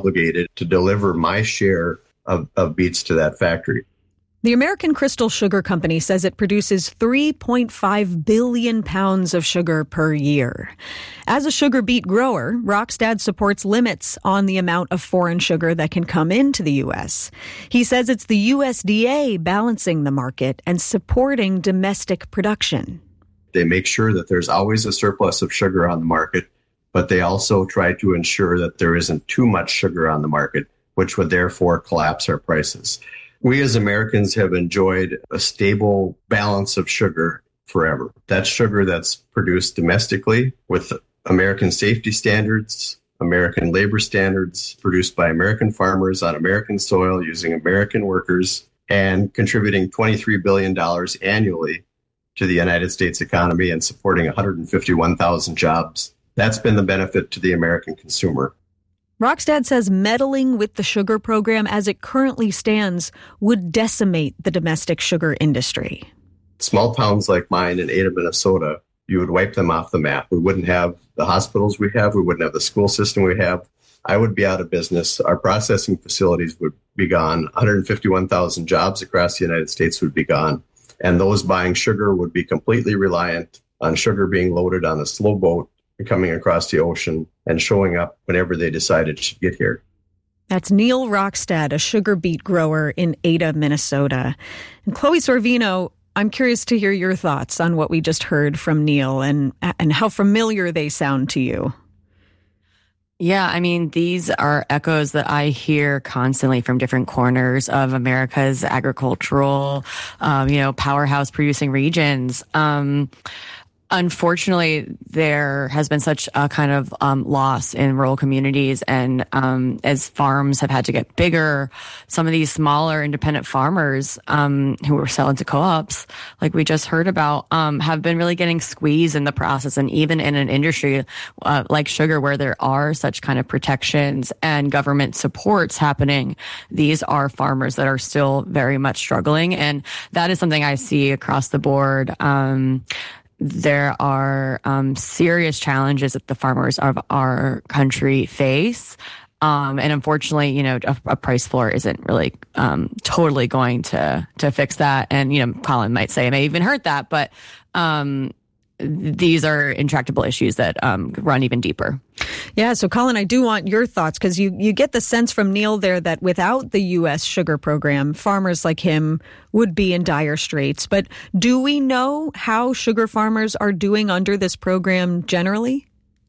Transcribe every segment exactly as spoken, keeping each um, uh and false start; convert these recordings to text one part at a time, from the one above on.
obligated to deliver my share of, of beets to that factory. The American Crystal Sugar Company says it produces three point five billion pounds of sugar per year. As a sugar beet grower, Rokstad supports limits on the amount of foreign sugar that can come into the U S. He says it's the U S D A balancing the market and supporting domestic production. They make sure that there's always a surplus of sugar on the market, but they also try to ensure that there isn't too much sugar on the market, which would therefore collapse our prices. We as Americans have enjoyed a stable balance of sugar forever. That's sugar that's produced domestically with American safety standards, American labor standards, produced by American farmers on American soil using American workers, and contributing twenty-three billion dollars annually to the United States economy and supporting one hundred fifty-one thousand jobs. That's been the benefit to the American consumer. Rokstad says meddling with the sugar program as it currently stands would decimate the domestic sugar industry. Small towns like mine in Ada, Minnesota, you would wipe them off the map. We wouldn't have the hospitals we have. We wouldn't have the school system we have. I would be out of business. Our processing facilities would be gone. one hundred fifty-one thousand jobs across the United States would be gone. And those buying sugar would be completely reliant on sugar being loaded on a slow boat coming across the ocean and showing up whenever they decide it should get here. That's Neil Rokstad, a sugar beet grower in Ada, Minnesota. And Chloe Sorvino, I'm curious to hear your thoughts on what we just heard from Neil and, and how familiar they sound to you. Yeah, I mean, these are echoes that I hear constantly from different corners of America's agricultural, um, you know, powerhouse producing regions. Um, Unfortunately, there has been such a kind of um, loss in rural communities. And um, as farms have had to get bigger, some of these smaller independent farmers um, who were selling to co-ops, like we just heard about, um, have been really getting squeezed in the process. And even in an industry uh, like sugar, where there are such kind of protections and government supports happening, these are farmers that are still very much struggling. And that is something I see across the board. Um, There are um, serious challenges that the farmers of our country face. Um, and unfortunately, you know, a, a price floor isn't really um, totally going to to fix that. And, you know, Colin might say it may even hurt that. But um, these are intractable issues that um, run even deeper. Yeah. So, Colin, I do want your thoughts, because you, you get the sense from Neil there that without the U S sugar program, farmers like him would be in dire straits. But do we know how sugar farmers are doing under this program generally?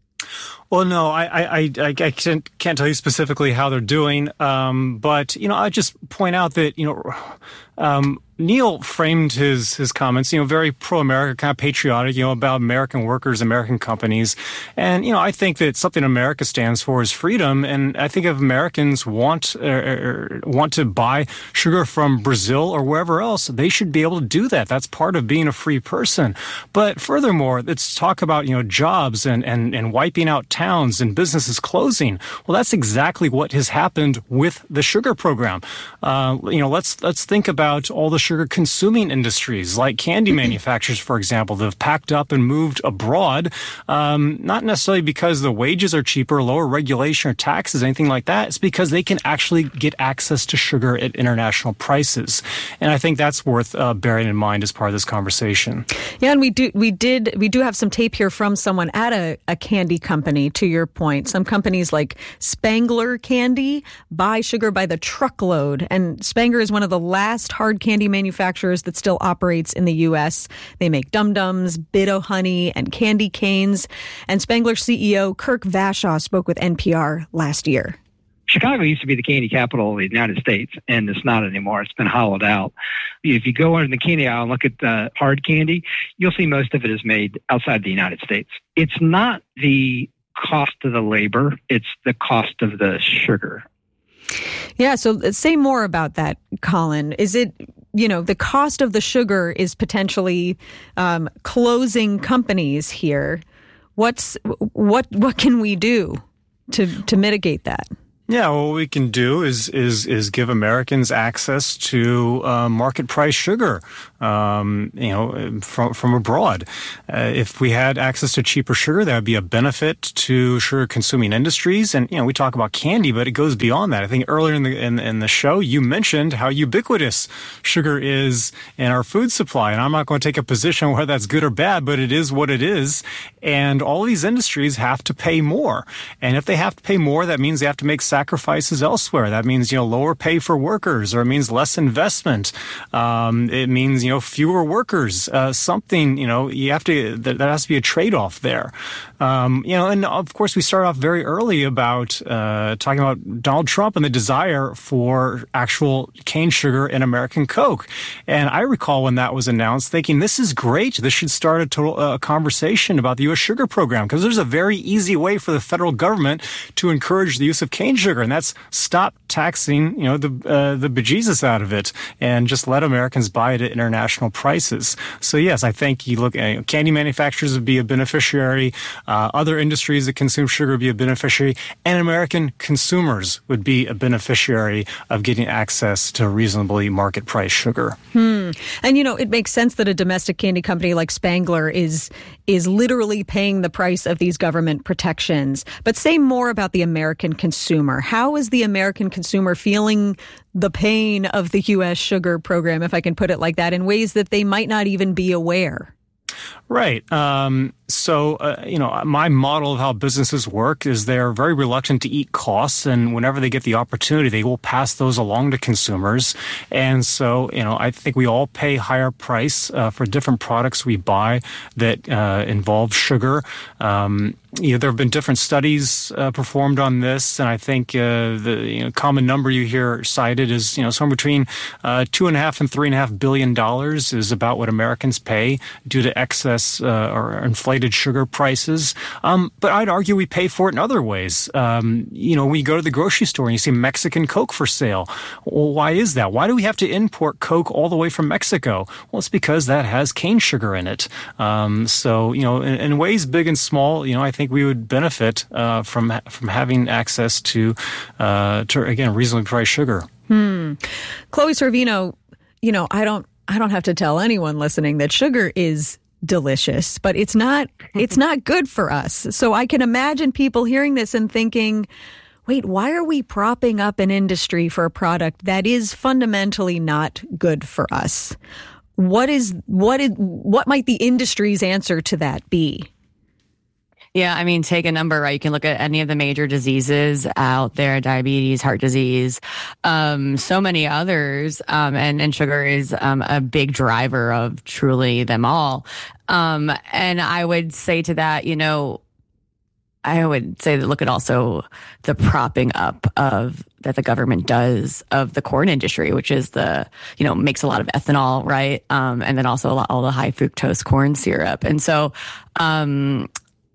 Well, no, I I, I, I can't, can't tell you specifically how they're doing. Um, but, you know, I just point out that, you know, um, Neil framed his his comments, you know, very pro-America, kind of patriotic, you know, about American workers, American companies. And, you know, I think that something America stands for is freedom. And I think if Americans want uh, want to buy sugar from Brazil or wherever else, they should be able to do that. That's part of being a free person. But furthermore, let's talk about, you know, jobs and, and, and wiping out towns and businesses closing. Well, that's exactly what has happened with the sugar program. Uh, you know, let's let's think about all the sugar consuming industries like candy manufacturers, for example, that have packed up and moved abroad, um, not necessarily because the wages are cheaper, lower regulation or taxes, anything like that. It's because they can actually get access to sugar at international prices. And I think that's worth uh, bearing in mind as part of this conversation. Yeah, and we do we did we do have some tape here from someone at a, a candy company, to your point. Some companies like Spangler Candy buy sugar by the truckload, and Spangler is one of the last hard candy manufacturers that still operates in the U S. They make Dum-Dums, Bit-O-Honey, and candy canes. And Spangler C E O Kirk Vashaw spoke with N P R last year. Chicago used to be the candy capital of the United States, and it's not anymore. It's been hollowed out. If you go into the candy aisle and look at the hard candy, you'll see most of it is made outside the United States. It's not the cost of the labor, it's the cost of the sugar. Yeah, so say more about that, Colin. Is it, you know, the cost of the sugar is potentially um, closing companies here. What's what what can we do to to mitigate that? Yeah, what we can do is is is give Americans access to uh, market price sugar. um, you know, from from abroad. Uh, if we had access to cheaper sugar, that would be a benefit to sugar consuming industries. And you know, we talk about candy, but it goes beyond that. I think earlier in the in, in the show, you mentioned how ubiquitous sugar is in our food supply, and I'm not going to take a position whether that's good or bad, but it is what it is. And all these industries have to pay more, and if they have to pay more, that means they have to make sacrifices elsewhere. That means you know lower pay for workers, or it means less investment. Um, it means you know fewer workers. Uh, something you know you have to. There has to be a trade-off there. Um, you know, and of course we start off very early about uh, talking about Donald Trump and the desire for actual cane sugar in American Coke. And I recall when that was announced, thinking this is great. This should start a total uh, conversation about the U S sugar program, because there's a very easy way for the federal government to encourage the use of cane sugar, and that's stop taxing, you know, the uh, the bejesus out of it, and just let Americans buy it at international prices. So yes, I think you look at candy manufacturers would be a beneficiary, uh, other industries that consume sugar would be a beneficiary, and American consumers would be a beneficiary of getting access to reasonably market price sugar. Hmm. And you know, it makes sense that a domestic candy company like Spangler is is literally paying the price of these government protections. But say more about the American consumer. How is the American consumer feeling the pain of the U S sugar program, if I can put it like that, in ways that they might not even be aware? Right. Um, so, uh, you know, my model of how businesses work is they're very reluctant to eat costs, and whenever they get the opportunity, they will pass those along to consumers. And so, you know, I think we all pay higher price uh, for different products we buy that uh, involve sugar. Um, you know, there have been different studies uh, performed on this, and I think uh, the you know, common number you hear cited is, you know, somewhere between uh, two and a half and three and a half billion dollars is about what Americans pay due to excess uh, or inflated sugar prices. Um, but I'd argue we pay for it in other ways. Um, you know, when you go to the grocery store and you see Mexican Coke for sale, well, why is that? Why do we have to import Coke all the way from Mexico? Well, it's because that has cane sugar in it. Um, so, you know, in, in ways big and small, you know, I think we would benefit uh, from from having access to, uh, to again, reasonably priced sugar. Hmm. Chloe Sorvino, you know, I don't, I don't have to tell anyone listening that sugar is delicious, but it's not, it's not good for us. So I can imagine people hearing this and thinking, wait, why are we propping up an industry for a product that is fundamentally not good for us? What is, what is, what might the industry's answer to that be? Yeah, I mean, take a number, right? You can look at any of the major diseases out there, diabetes, heart disease, um, so many others. Um, and, and sugar is um, a big driver of truly them all. Um, and I would say to that, you know, I would say that look at also the propping up of that the government does of the corn industry, which is the, you know, makes a lot of ethanol, right? Um, and then also a lot, all the high fructose corn syrup. And so, um,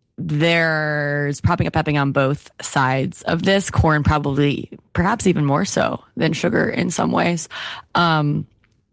there's propping up happening on both sides of this. Corn probably, perhaps even more so than sugar in some ways. Um,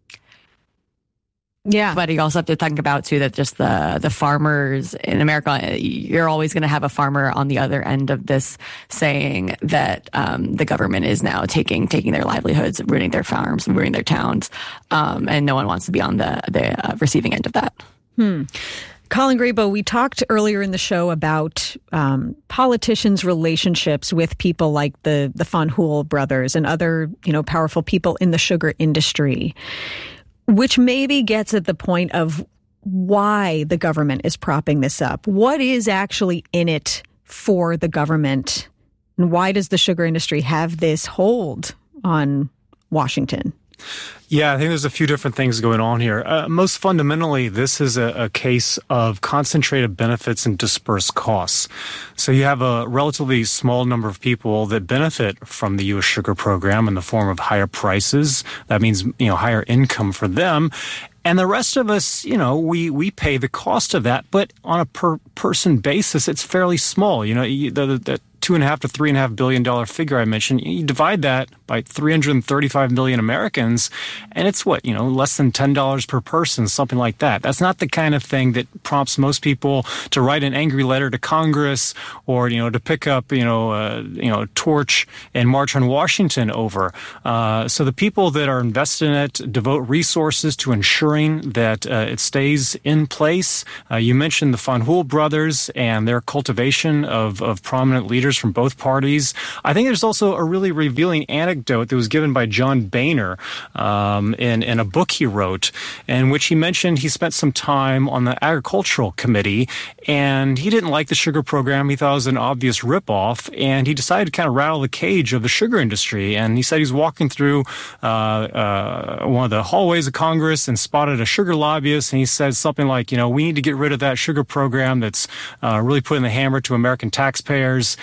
yeah. But you also have to think about, too, that just the, the farmers in America, you're always going to have a farmer on the other end of this saying that um, the government is now taking taking their livelihoods, ruining their farms, ruining their towns. Um, and no one wants to be on the, the uh, receiving end of that. Hmm. Colin Grabow, we talked earlier in the show about um, politicians' relationships with people like the the Fanjul brothers and other, you know, powerful people in the sugar industry, which maybe gets at the point of why the government is propping this up. What is actually in it for the government, and why does the sugar industry have this hold on Washington? Yeah, I think there's a few different things going on here. Uh, most fundamentally, this is a, a case of concentrated benefits and dispersed costs. So you have a relatively small number of people that benefit from the U S sugar program in the form of higher prices. That means, you know, higher income for them. And the rest of us, you know, we, we pay the cost of that. But on a per person basis, it's fairly small. You know, the, the, the two and a half to three and a half billion dollar figure I mentioned, you divide that by three hundred thirty-five million Americans, and it's what, you know, less than ten dollars per person, something like that. That's not the kind of thing that prompts most people to write an angry letter to Congress or, you know, to pick up, you know, uh, you know, torch and march on Washington over. Uh, so the people that are invested in it devote resources to ensuring that uh, it stays in place. Uh, you mentioned the Van Hool brothers and their cultivation of, of prominent leaders from both parties. I think there's also a really revealing anecdote that was given by John Boehner um, in, in a book he wrote, in which he mentioned he spent some time on the agricultural committee, and he didn't like the sugar program. He thought it was an obvious ripoff, and he decided to kind of rattle the cage of the sugar industry. And he said he was walking through uh, uh, one of the hallways of Congress and spotted a sugar lobbyist, and he said something like, you know, we need to get rid of that sugar program that's uh, really putting the hammer to American taxpayers.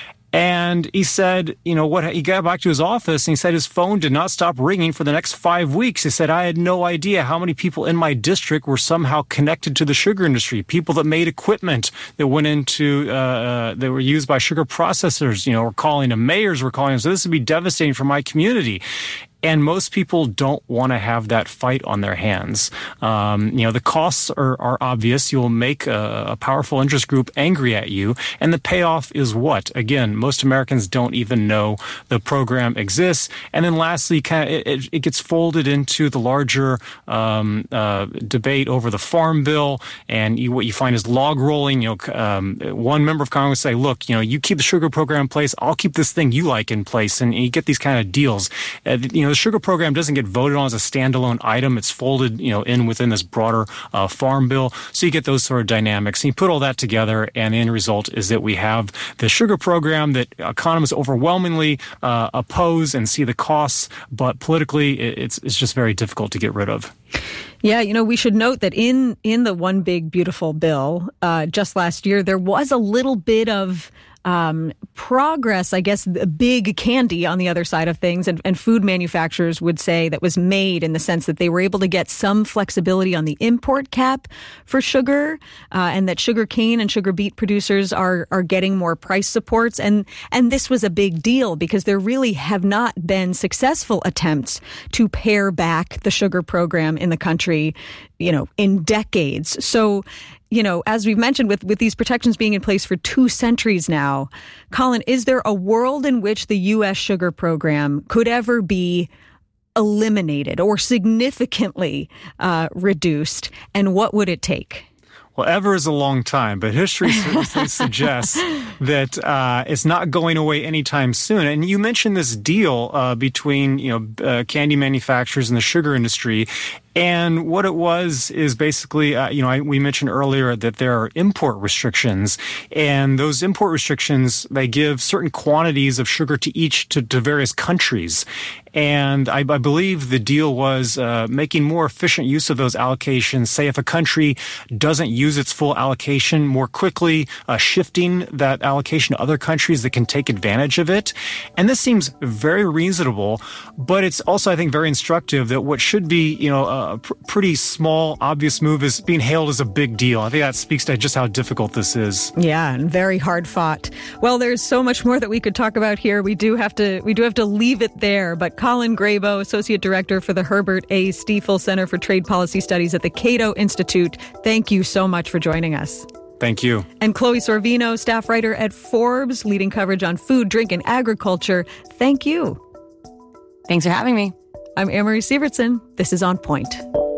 And he said, you know, what, he got back to his office and he said his phone did not stop ringing for the next five weeks. He said, I had no idea how many people in my district were somehow connected to the sugar industry. People that made equipment that went into, uh, uh that were used by sugar processors, you know, were calling them, mayors were calling them. So this would be devastating for my community. And most people don't want to have that fight on their hands. Um, you know, the costs are, are obvious. You'll make a, a powerful interest group angry at you. And the payoff is what? Again, most Americans don't even know the program exists. And then lastly, kind of, it, it gets folded into the larger um, uh, debate over the Farm Bill. And you, what you find is log rolling. You know, um, one member of Congress say, look, you know, you keep the sugar program in place. I'll keep this thing you like in place. And, and you get these kind of deals. Uh, you know, the sugar program doesn't get voted on as a standalone item. It's folded, you know, in within this broader uh, farm bill. So you get those sort of dynamics. And you put all that together, and the end result is that we have the sugar program that economists overwhelmingly uh, oppose and see the costs, but politically it's it's just very difficult to get rid of. Yeah, you know, we should note that in in the One Big Beautiful Bill uh, just last year, there was a little bit of Um, progress, I guess, big candy on the other side of things, and, and food manufacturers would say that was made in the sense that they were able to get some flexibility on the import cap for sugar, uh, and that sugar cane and sugar beet producers are are getting more price supports. And and this was a big deal because there really have not been successful attempts to pare back the sugar program in the country, you know, in decades. So, you know, as we've mentioned, with, with these protections being in place for two centuries now, Colin, is there a world in which the U S sugar program could ever be eliminated or significantly uh, reduced? And what would it take? Well, ever is a long time, but history suggests that uh, it's not going away anytime soon. And you mentioned this deal uh, between, you know, uh, candy manufacturers and the sugar industry. And what it was is basically, uh, you know, I, we mentioned earlier that there are import restrictions, and those import restrictions, they give certain quantities of sugar to each, to, to various countries. And I, I believe the deal was uh, making more efficient use of those allocations. Say if a country doesn't use its full allocation more quickly, uh, shifting that allocation to other countries that can take advantage of it. And this seems very reasonable, but it's also, I think, very instructive that what should be, you know, a pr- pretty small, obvious move is being hailed as a big deal. I think that speaks to just how difficult this is. Yeah, and very hard fought. Well, there's so much more that we could talk about here. We do have to, we do have to leave it there, but Colin Grabow, Associate Director for the Herbert A. Stiefel Center for Trade Policy Studies at the Cato Institute, thank you so much for joining us. Thank you. And Chloe Sorvino, staff writer at Forbes, leading coverage on food, drink, and agriculture, thank you. Thanks for having me. I'm Anne-Marie Sievertson. This is On Point.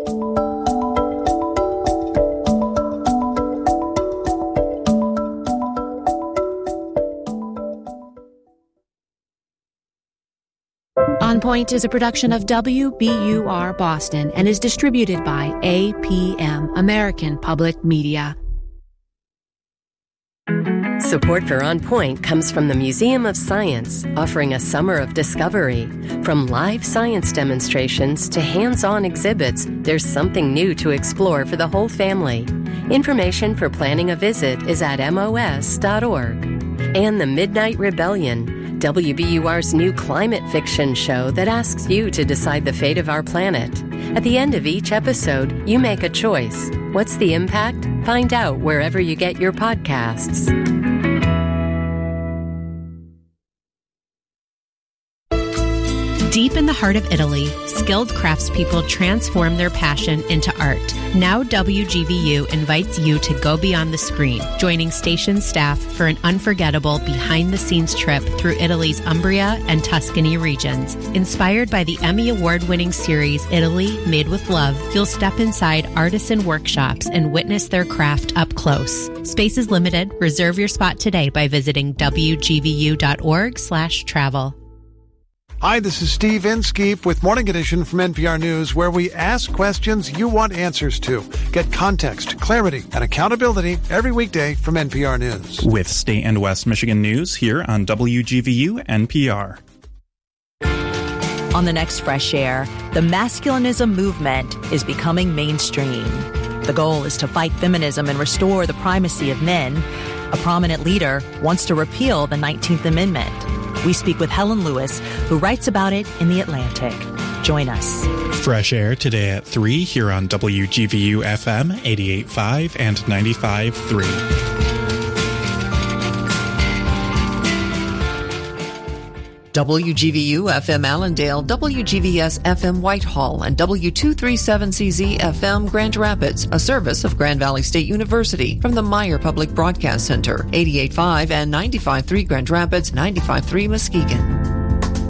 On Point is a production of W B U R Boston and is distributed by A P M, American Public Media. Support for On Point comes from the Museum of Science, offering a summer of discovery. From live science demonstrations to hands-on exhibits, there's something new to explore for the whole family. Information for planning a visit is at M O S dot org. And The Midnight Rebellion, W B U R's new climate fiction show that asks you to decide the fate of our planet. At the end of each episode, you make a choice. What's the impact? Find out wherever you get your podcasts. Deep in the heart of Italy, skilled craftspeople transform their passion into art. Now W G V U invites you to go beyond the screen, joining station staff for an unforgettable behind-the-scenes trip through Italy's Umbria and Tuscany regions. Inspired by the Emmy Award-winning series Italy Made with Love, you'll step inside artisan workshops and witness their craft up close. Space is limited. Reserve your spot today by visiting W G V U dot org slash travel. Hi, this is Steve Inskeep with Morning Edition from N P R News, where we ask questions you want answers to. Get context, clarity, and accountability every weekday from N P R News. With State and West Michigan News here on W G V U N P R. On the next Fresh Air, the masculinism movement is becoming mainstream. The goal is to fight feminism and restore the primacy of men. A prominent leader wants to repeal the nineteenth Amendment. We speak with Helen Lewis, who writes about it in The Atlantic. Join us. Fresh Air today at three here on W G V U F M eighty-eight point five and ninety-five point three. W G V U F M Allendale, W G V S F M Whitehall, and W two thirty-seven C Z F M Grand Rapids, a service of Grand Valley State University from the Meyer Public Broadcast Center, eighty-eight point five and ninety-five point three Grand Rapids, ninety-five point three Muskegon.